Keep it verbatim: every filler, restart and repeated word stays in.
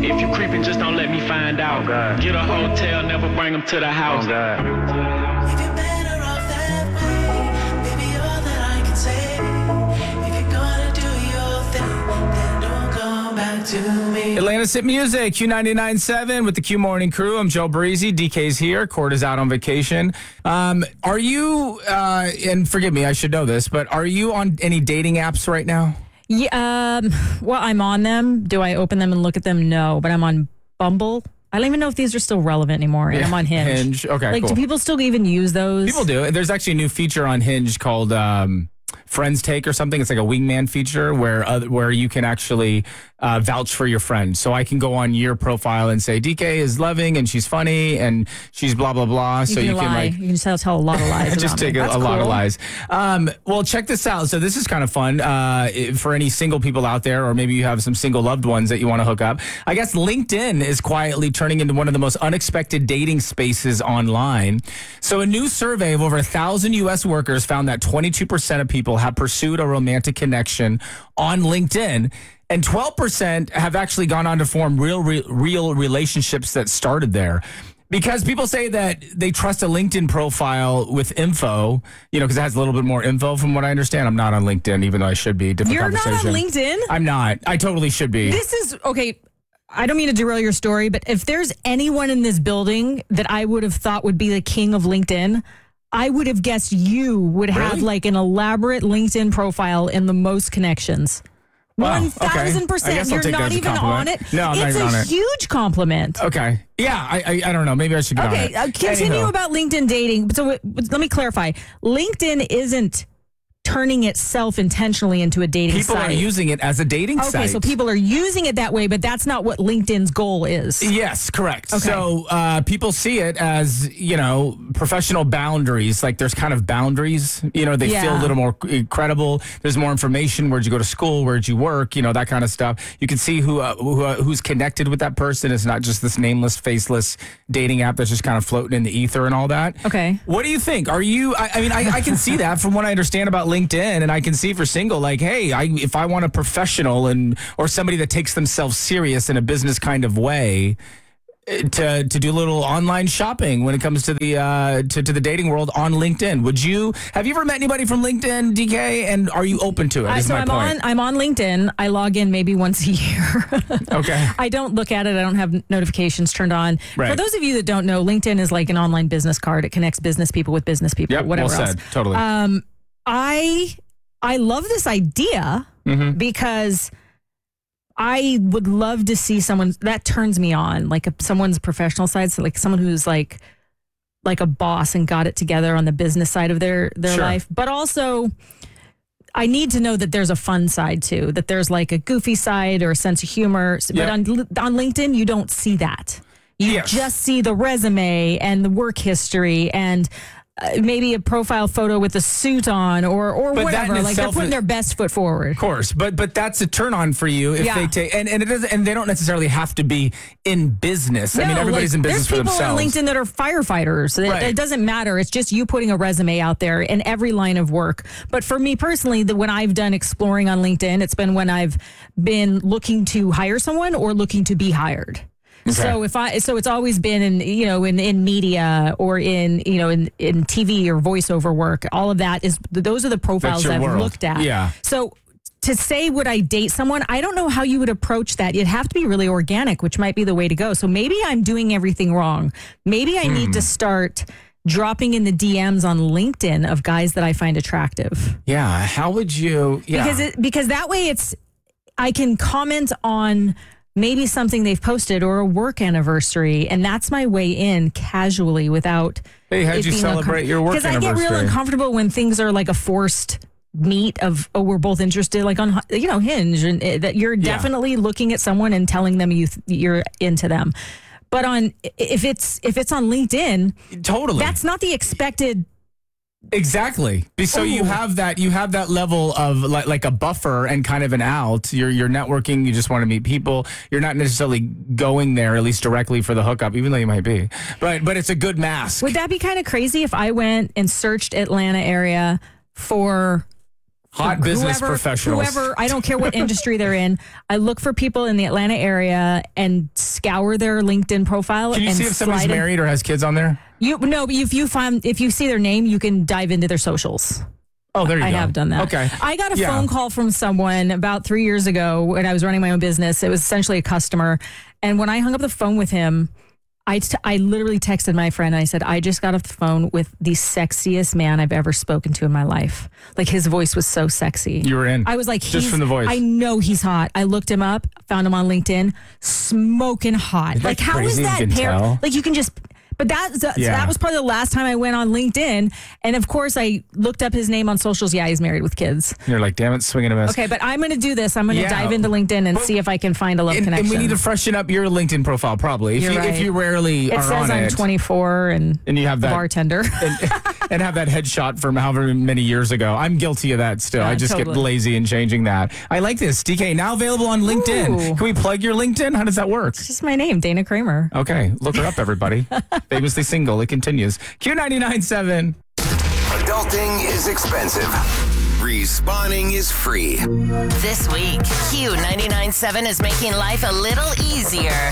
If you creeping, just don't let me find out. Oh, Get a hotel, never bring them to the house. Oh, God. If you're better off that way, baby, all that I can say. If you're gonna do your thing, then don't come back to me. Atlanta's Hit Music, Q ninety-nine point seven with the Q Morning Crew. I'm Joe Breezy. D K's here. Court is out on vacation. Um, are you, uh, and forgive me, I should know this, but are you on any dating apps right now? Yeah, um, well, I'm on them. Do I open them and look at them? No, but I'm on Bumble. I don't even know if these are still relevant anymore. And Yeah, I'm on Hinge. Hinge. Okay, Like, cool. do people still even use those? People do. There's actually a new feature on Hinge called um, Friends Take or something. It's like a wingman feature where uh, where you can actually uh, vouch for your friend. So I can go on your profile and say D K is loving and she's funny and she's blah blah blah. You so can you lie. can like you can just tell a lot of lies. just about take me. a, That's a lot of cool. lies. Um, well, check this out. So this is kind of fun uh, for any single people out there, or maybe you have some single loved ones that you want to hook up. I guess LinkedIn is quietly turning into one of the most unexpected dating spaces online. So a new survey of over a thousand U S workers found that twenty-two percent of people have pursued a romantic connection on LinkedIn. And twelve percent have actually gone on to form real, real, real relationships that started there. Because people say that they trust a LinkedIn profile with info, you know, because it has a little bit more info from what I understand. I'm not on LinkedIn, even though I should be. Different You're not on conversation. LinkedIn? I'm not. I totally should be. This is, okay, I don't mean to derail your story, but if there's anyone in this building that I would have thought would be the king of LinkedIn, I would have guessed you would have Really? like an elaborate LinkedIn profile and the most connections. Wow, One okay. thousand I percent. guess I'll You're take that not as a even on compliment. it. No, I'm not it's even a on it. huge compliment. Okay. Yeah, I, I I don't know. Maybe I should get Okay, on uh, it. continue Anywho. about LinkedIn dating. So uh, let me clarify. LinkedIn isn't turning itself intentionally into a dating People site. are using it as a dating okay, site. so people are using it that way, but that's not what LinkedIn's goal is. Yes, correct. Okay. So uh, people see it as, you know, professional boundaries. Like there's kind of boundaries, you know, they feel Yeah. a little more credible. There's more information. Where'd you go to school? Where'd you work? You know, that kind of stuff. You can see who, uh, who uh, who's connected with that person. It's not just this nameless, faceless dating app that's just kind of floating in the ether and all that. Okay. What do you think? Are you, I, I mean, I, I can see that from what I understand about LinkedIn, and I can see for single, like, hey, I, if I want a professional and or somebody that takes themselves serious in a business kind of way, to to do a little online shopping when it comes to the uh, to, to the dating world on LinkedIn. Would you have you ever met anybody from LinkedIn, D K? And are you open to it? Uh, Is so my I'm point. on I'm on LinkedIn. I log in maybe once a year. Okay. I don't look at it. I don't have notifications turned on. Right. For those of you that don't know, LinkedIn is like an online business card. It connects business people with business people, Yep. whatever well else. said. Totally. Um, I I love this idea Mhm. because I would love to see someone that turns me on, like a, someone's professional side, so like someone who's like like a boss and got it together on the business side of their their Sure. life, but also I need to know that there's a fun side too, that there's like a goofy side or a sense of humor. But Yep. on on LinkedIn, you don't see that. You Yes. just see the resume and the work history and uh, maybe a profile photo with a suit on or or But that in whatever. Like they're itself putting is- their best foot forward. Of course, but but that's a turn on for you if Yeah. they take and, and it doesn't and they don't necessarily have to be in business. I mean, No, everybody's like, in business for there's people themselves. on LinkedIn that are firefighters. It, Right. it doesn't matter. It's just you putting a resume out there in every line of work. But for me personally, the, when I've done exploring on LinkedIn, it's been when I've been looking to hire someone or looking to be hired. So if I, so it's always been in, you know, in, in media or in, you know, in, in T V or voiceover work. All of that is, those are the profiles your I've world. looked at. Yeah. So to say, would I date someone? I don't know how you would approach that. You'd have to be really organic, which might be the way to go. So maybe I'm doing everything wrong. Maybe I need to start dropping in the D Ms on LinkedIn of guys that I find attractive. Yeah. How would you? Yeah. Because it, because that way it's, I can comment on maybe something they've posted or a work anniversary, and that's my way in casually without. Hey, how'd it you being celebrate your work Because I get real anniversary? uncomfortable when things are like a forced meet of, oh, we're both interested, like on, you know, Hinge, and uh, that you're Yeah. definitely looking at someone and telling them you th- you're into them. But on if it's if it's on LinkedIn, Totally. that's not the expected. Exactly. Be- So you Ooh. have that you have that level of like like a buffer and kind of an out. You're you're networking, you just want to meet people. You're not necessarily going there at least directly for the hookup, even though you might be. But but it's a good mask. Would that be kind of crazy if I went and searched Atlanta area for Hot business whoever, professionals. Whoever, I don't care what industry they're in. I look for people in the Atlanta area and scour their LinkedIn profile. Can you and see if somebody's slide in- married or has kids on there? You no, but if you find if you see their name, you can dive into their socials. Oh, there you I go. have done that. Okay. I got a Yeah. phone call from someone about three years ago when I was running my own business. It was essentially a customer, and when I hung up the phone with him, I, t- I literally texted my friend and I said, I just got off the phone with the sexiest man I've ever spoken to in my life. Like his voice was so sexy. You were in. I was like, Just he's, from the voice. I know he's hot. I looked him up, found him on LinkedIn, smoking hot. Isn't that Like how is crazy? You that can pair? tell. Like you can just. But that that, Yeah. that was probably the last time I went on LinkedIn, and of course I looked up his name on socials. Yeah, he's married with kids. You're like, damn it, swinging a miss. Okay, but I'm going to do this. I'm going to Yeah. dive into LinkedIn and But- see if I can find a love And, and connection. we need to freshen up your LinkedIn profile, probably. If You're you right. if you rarely it are says on I'm it, twenty-four and, and you have the that bartender. and, and have that headshot from however many years ago. I'm guilty of that still. Yeah, I just get totally. lazy in changing that. I like this. D K, now available on LinkedIn. Ooh. Can we plug your LinkedIn? How does that work? It's just my name, Dana Kramer. Okay, look her up, everybody. Famously single. It continues. Q ninety-nine point seven. Adulting is expensive. Respawning is free. This week, Q ninety-nine point seven is making life a little easier.